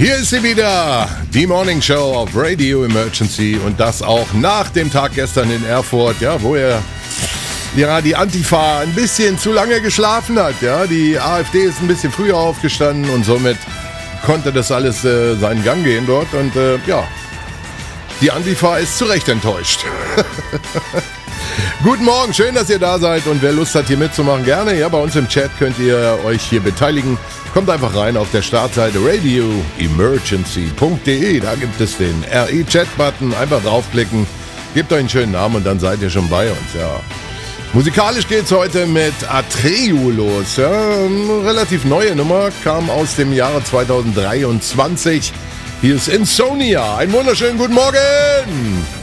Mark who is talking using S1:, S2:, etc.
S1: Hier ist sie wieder, die Morning Show auf Radio Emergency und das auch nach dem Tag gestern in Erfurt, ja, wo die Antifa ein bisschen zu lange geschlafen hat, ja, die AfD ist ein bisschen früher aufgestanden und somit konnte das alles seinen Gang gehen dort und ja, die Antifa ist zu Recht enttäuscht. Guten Morgen, schön, dass ihr da seid und wer Lust hat, hier mitzumachen, gerne. Ja, bei uns im Chat könnt ihr euch hier beteiligen. Kommt einfach rein auf der Startseite radioemergency.de. Da gibt es den RE-Chat-Button. Einfach draufklicken, gebt euch einen schönen Namen und dann seid ihr schon bei uns. Ja. Musikalisch geht's heute mit Atreo los. Ja, eine relativ neue Nummer, kam aus dem Jahre 2023. Hier ist Insomnia. Einen wunderschönen guten Morgen!